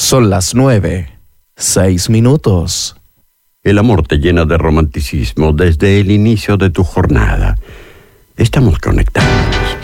Son las 9:06. El amor te llena de romanticismo desde el inicio de tu jornada. Estamos conectados.